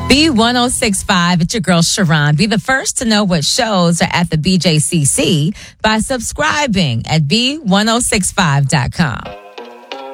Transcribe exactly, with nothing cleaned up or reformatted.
B ten sixty-five, it's your girl Sharon. Be the first to know what shows are at the B J C C by subscribing at B ten sixty-five dot com.